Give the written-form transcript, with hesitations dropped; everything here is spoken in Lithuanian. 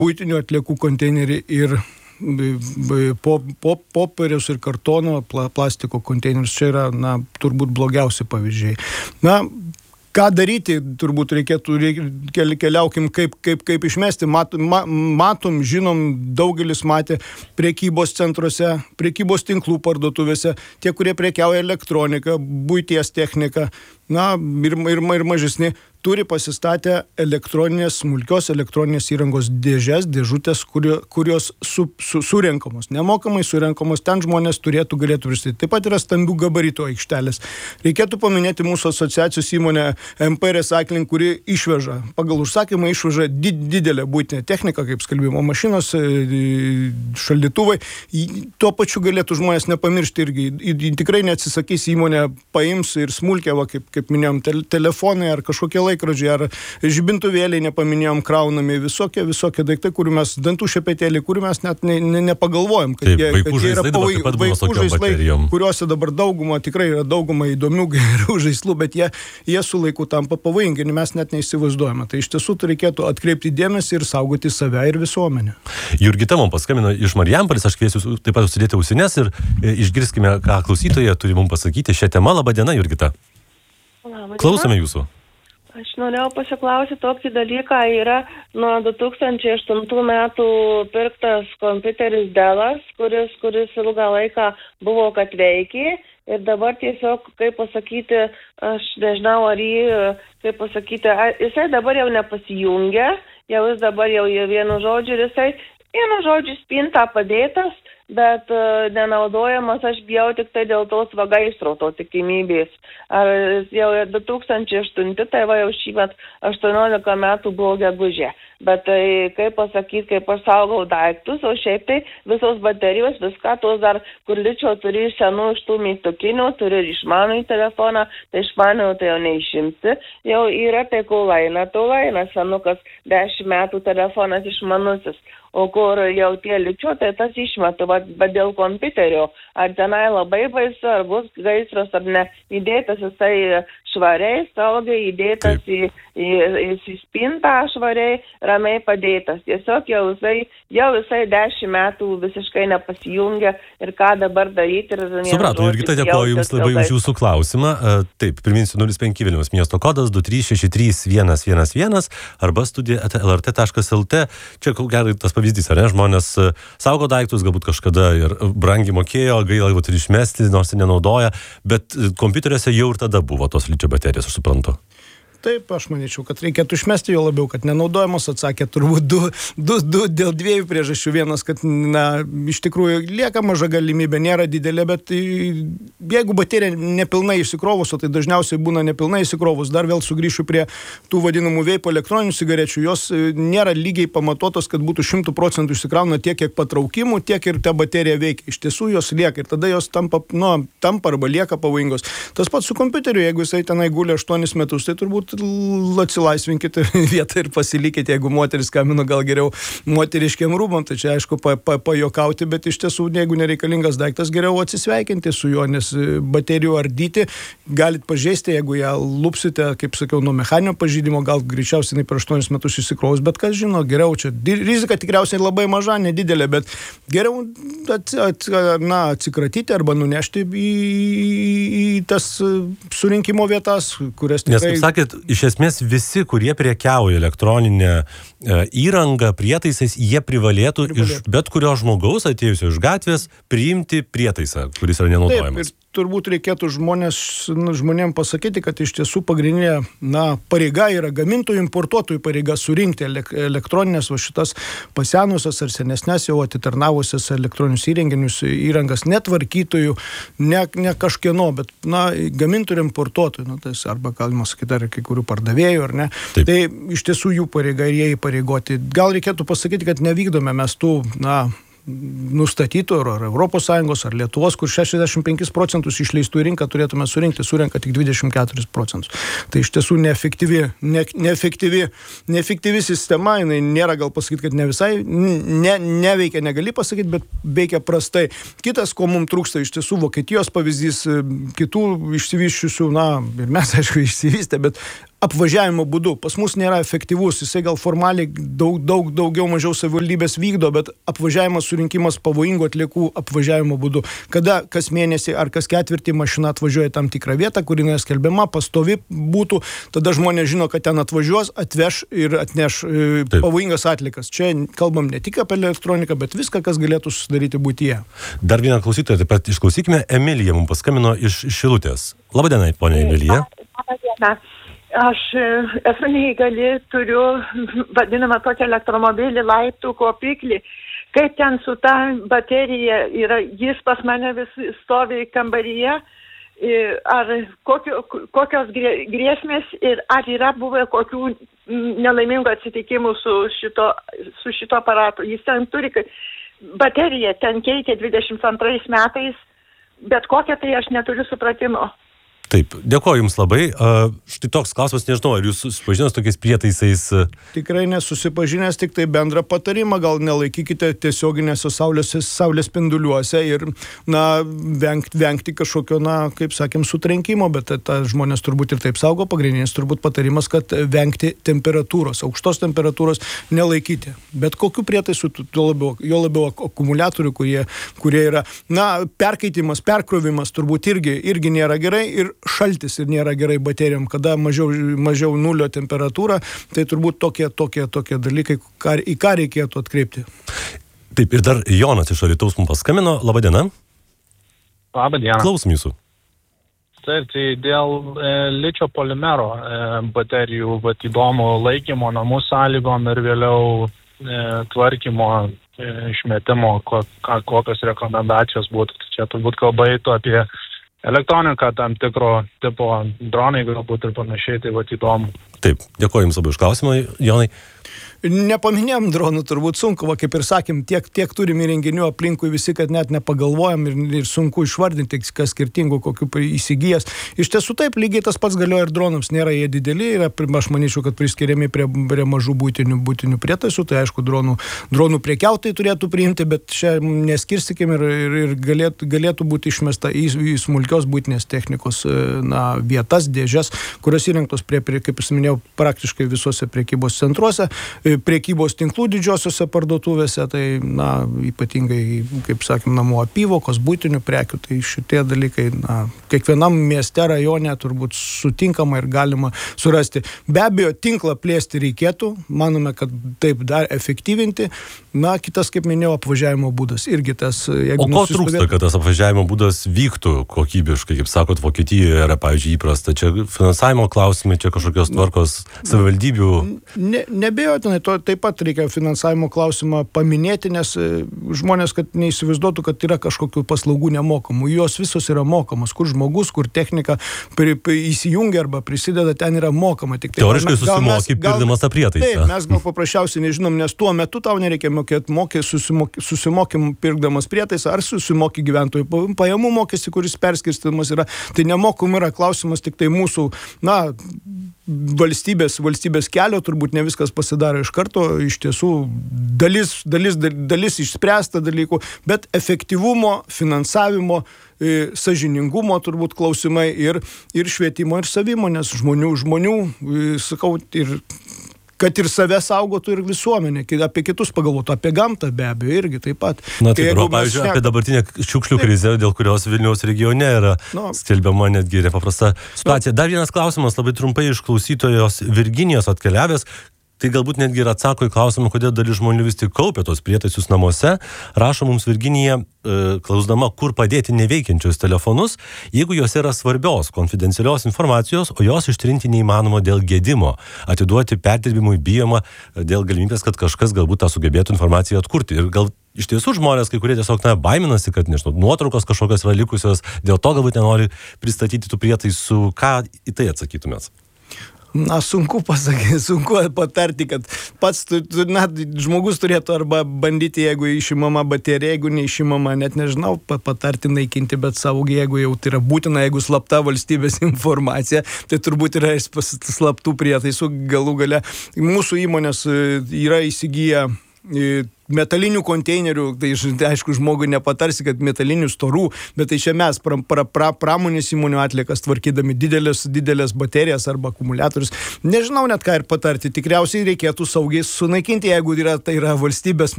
buitinių atliekų konteinerį ir popieriaus ir kartono plastiko konteinerius. Čia yra, turbūt blogiausi pavyzdžiai. Ką daryti, turbūt keliaukim, kaip išmesti. Matom, žinom, daugelis matė prekybos centruose, prekybos tinklų parduotuvėse, tie, kurie prekiauja elektroniką, buities techniką, ir mažesni, turi pasistatę smulkios elektroninės įrangos dėžutės, kurios surenkamos, nemokamai surenkamos, ten žmonės galėtų pristatyti. Taip pat yra stambių gabaritų aikštelės. Reikėtų paminėti mūsų asociacijos įmonę MP Recycling, kuri pagal užsakymą išveža didelę buitinę techniką, kaip skalbimo mašinos, šaldytuvai. Tuo pačiu galėtų žmonės nepamiršti irgi. Tikrai neatsisakys įmonė, paims ir smulkę, kaip minėjom, telefonai ar kažkokie laikrodžiai, ar žibintuvėliai, nepaminėjom, kraunami, visokie daiktai, kurių mes, dantų šepetėliai, kurių mes net nepagalvojam, kad jie yra vaikų žaislai, kuriuose dabar tikrai yra dauguma įdomių gerų žaislų, bet jie su laiku tampa pavojingi, mes net neįsivaizduojame. Tai iš tiesų reikėtų atkreipti dėmesį ir saugoti save ir visuomenę. Jurgita mums paskambino iš Marijampolės, aš kviesiu taip pat užsidėti ausines ir išgirskime, ką klausytoja turi mums pasakyti šią temą. Labą dieną, Jurgita. Klausome jūsų. Aš norėjau pasiklausyti tokį dalyką. Yra nuo 2008 metų pirktas kompiuteris Dellas, kuris ilgą laiką buvo, kad veikė. Ir dabar tiesiog, kaip pasakyti, aš nežinau, jisai dabar jau nepasijungia, jis dabar jau vienu žodžiu, vienu žodžiu spintą padėtas, bet nenaudojamas, aš bijau tik tai dėl tos gaisro, to tikimybės. Ar jau 2008, tai jau šįmet 18 metų buvo gegužė. Bet tai, kaip pasakyti, kaip aš saugau daiktus, o šiaip tai visos baterijos, viską, tos dar, kur ličio turi senų iš tų mygtukinių, turi ir išmanųjį telefoną, tai išmanųjį tai jau neišimsi. Jau yra tai kulaina, senukas 10 metų telefonas išmanusis. O kur jau tie ličio, tai tas išmetu, bet dėl kompiuterio. Ar tenai labai baisu, ar bus gaisras, ar ne. Įdėtas jisai švariai, saugiai, įdėtas į spintą švariai, ramiai padėtas. Tiesiog jau jisai 10 metų visiškai nepasijungia ir ką dabar daryti. Supratau, Jurgita, dėkoju Jums labai už Jūsų klausimą. Taip, priminsiu 05 Vilniaus miesto kodas 2363111 arba studija@lrt.lt. Čia gerai tas pavyzdys, ar ne? Žmonės saugo daiktus, galbūt kažkada ir brangiai mokėjo, gaila ir išmesti, nors ir nenaudoja, bet kompiuteriuose jau ir tada buvo tos ličio baterijos, aš suprantu. Taip, aš manyčiau, kad reikėtų išmesti jo labiau, kad nenaudojamos, atsakė turbūt du dėl dviejų priežasčių. Vienas, kad iš tikrųjų lieka maža galimybė, nėra didelė, bet jeigu baterija nepilnai išsikrovus, o tai dažniausiai būna nepilnai išsikrovus, dar vėl sugrįšiu prie tų vadinamų veipo elektroninių cigarečių, jos nėra lygiai pamatuotos, kad būtų 100% išsikrauna tiek, kiek patraukimų, tiek ir ta baterija veikia. Iš tiesų jos lieka ir tada jos tampa arba lieka pavojingos. Tas pats su kompiuteriu, jeigu jisai tenai guli 8 metus, tai turbūt atsilaisvinkite vietą ir pasilikite, jeigu moteris skambino, gal geriau moteriškiam rūbam, tai čia aišku pajokauti, bet iš tiesų, jeigu nereikalingas daiktas, geriau atsisveikinti su juo, nes baterijų ardyti galit pažeisti, jeigu ją lupsite, kaip sakiau, nuo mechaninio pažeidimo, gal greičiausiai per 8 metus įsikraus, bet kas žino, geriau čia. Rizika tikriausiai labai maža, nedidelė, bet geriau atsikratyti arba nunešti į tas surinkimo vietas, kurias tikrai... Nes, kaip sakėt, iš esmės visi, kurie prekiauja elektroninę įrangą, prietaisais, jie privalėtų iš bet kurio žmogaus atėjusio iš gatvės priimti prietaisą, kuris yra nenaudojamas. Taip, ir turbūt reikėtų žmonėm pasakyti, kad iš tiesų pagrindinė pareiga yra gamintojų, importuotojų pareiga surinkti elektroninės šitas pasenusias ar senesnės jau atitarnavusias elektroninius įrangas netvarkytojų, ne kažkieno, bet gamintojų ir importuotojų, arba galima sakyti, ar kai kurių pardavėjų, ar ne. Taip. Tai iš tiesų jų pareiga ir jie įpareigoti. Gal reikėtų pasakyti, kad nevykdome mes tų, nustatytų ar ES ar Lietuvos, kur 65% išleistų į rinką turėtume surinkti, surenka tik 24%. Tai iš tiesų neefektyvi sistema, jinai nėra, gal pasakyti, kad ne visai, neveikia, negali pasakyti, bet veikia prastai. Kitas, ko mums trūksta, iš tiesų Vokietijos pavyzdys, kitų išsivysčiusių, ir mes, aišku, išsivystę, bet apvažiavimo būdu. Pas mus nėra efektyvus, jisai gal formaliai daugiau mažiau savivaldybės vykdo, bet apvažiavimas, surinkimas pavojingų atliekų apvažiavimo būdu. Kada kas mėnesį ar kas ketvirtį mašina atvažiuoja tam tikrą vietą, kuri neskelbiama, pastovi būtų, tada žmonės žino, kad ten atvažiuos, atveš ir atneš pavojingas atliekas. Čia kalbam ne tik apie elektroniką, bet viską, kas galėtų susidaryti būtyje. Dar vieną klausytoją taip pat išklausykime. Emilija mums paskambino iš Šilutės. Labadiena, ponia Emilija. Labadiena. Aš esu neįgali, turiu vadinamą tokį elektromobilį, laiptų kopiklį. Kaip ten su ta baterija yra, jis pas mane vis stovi kambaryje, ar kokios grėsmės ir ar yra buvę kokių nelaimingų atsitikimų su šito aparatu. Jis ten turi, baterija ten keitė 22 metais, bet kokią tai aš neturiu supratimo. Taip, dėkoju Jums labai. Štai toks klausimas, nežinau, ar Jūs susipažinęs tokiais prietaisais? Tikrai nesusipažinęs, tik tai bendrą patarimą, gal nelaikykite tiesioginėse saulės spinduliuose ir, vengti kažkokio, kaip sakėm, sutrenkimo, bet žmonės turbūt ir taip saugo. Pagrindinis turbūt patarimas, kad vengti temperatūros, aukštos temperatūros nelaikyti. Bet kokių prietaisų, jo labiau akumuliatorių, kurie yra, perkaitimas, perkrovimas turbūt irgi nėra gerai ir šaltis ir nėra gerai baterijom, kada mažiau nulio temperatūra, tai turbūt tokie dalykai, į ką reikėtų atkreipti. Taip, ir dar Jonas iš Alytaus mums paskambino. Labadiena. Labadiena. Klausom Jūsų. Taip, tai dėl ličio polimero baterijų, įdomu laikymo namų sąlygom ir vėliau tvarkymo, išmetimo, kokios rekomendacijos būtų. Čia turbūt kalba eitų apie elektroniką, tam tikro tipo dronai galbūt ir panašiai, tai įdomu. Taip, dėkoju Jums labai už klausimą, Jonai. Nepaminėjom dronų, turbūt sunku, kaip ir sakėm, tiek turim įrenginių aplinkui visi, kad net nepagalvojam ir sunku išvardinti, kas skirtingų, kokių įsigijęs. Iš tiesų taip, lygiai tas pats galioja ir dronams, nėra jie dideli, aš manyčiau, kad priskiriami prie mažų būtinių prietaisų, tai aišku, dronų prekiautojai turėtų priimti, bet čia neskirstykim ir galėtų būti išmesta į smulkios būtinės technikos vietas, dėžes, kurios įrengtos kaip aš minėjau, praktiškai visose prekybos centruose, prekybos tinklų didžiosiuose parduotuvėse, tai, ypatingai, kaip sakėm, namų apyvokos, būtinių prekių, tai šitie dalykai, kiekvienam mieste, rajone turbūt sutinkama ir galima surasti. Be abejo, tinklą plėsti reikėtų, manome, kad taip dar efektyvinti. Kitas, kaip minėjau, apvažiavimo būdas. Irgi tas, jeigu ko trūksta, kad tas apvažiavimo būdas vyktų kokybiškai, kaip sakot, Vokietijoje yra, pavyzdžiui, įprasta. Čia finansavimo klausimai, čia kažkokios tvarkos savivaldybių. Nebejotinai, taip pat reikia finansavimo klausimą paminėti, nes žmonės, kad neįsivaizduotų, kad yra kažkokių paslaugų nemokamų. Jos visos yra mokamos. Kur žmogus, kur technika įsijungia arba prisideda, ten yra mokama. Tik teoriškai susimoki pirkdamas tą prietaisą. Taip, mes gal paprasčiausiai nežinom, nes tuo metu tau nereikia mokėti, susimokym pirkdamas prietaisą, ar susimoki gyventojų pajamų mokestį, kuris perskirstymas yra. Tai nemokum yra klausimas tik tai mūsų, valstybės kelio, turbūt ne viskas pasidaro iš karto, iš tiesų dalis išspręsta dalykų, bet efektyvumo, finansavimo, sąžiningumo turbūt klausimai ir švietimo ir savimonės žmonių, sakau, ir kad ir save saugotų ir visuomenė, apie kitus pagalvotų, apie gamtą be abejo irgi taip pat. Pavyzdžiui, apie dabartinę šiukšlių krizę, dėl kurios Vilniaus regione yra skelbiama netgi nepaprasta situacija. Dar vienas klausimas, labai trumpai iš klausytojos Virginijos atkeliavęs. Tai galbūt netgi ir atsako į klausimą, kodėl dalis žmonių vis tik kaupia tos prietaisus namuose. Rašo mums Virginija, klausdama, kur padėti neveikiančius telefonus, jeigu jos yra svarbios, konfidencialios informacijos, o jos ištrinti neįmanoma dėl gedimo. Atiduoti perdirbimui bijoma dėl galimybės, kad kažkas galbūt tą sugebėtų informaciją atkurti. Ir gal iš tiesų žmonės, kai kurie tiesiog baiminasi, kad, nuotraukos kažkokios yra likusios, dėl to galbūt nenori pristatyti tų prietaisų. Ką į tai atsakytumėt? Sunku pasakyti, sunku patarti, kad pats žmogus turėtų arba bandyti, jeigu išimama baterija, jeigu neišimama, net nežinau, patarti naikinti, bet saugiai, jeigu jau tai yra būtina, jeigu slapta valstybės informacija, tai turbūt yra slaptų prietaisų galų gale. Mūsų įmonės yra įsigiję metalinių konteinerių, tai aišku, žmogui nepatarsi, kad metalinių storų, bet tai čia mes pramonės įmonių atliekas tvarkydami didelės baterijas arba akumuliatorius. Nežinau net ką ir patarti, tikriausiai reikėtų saugiai sunaikinti, jeigu tai yra valstybės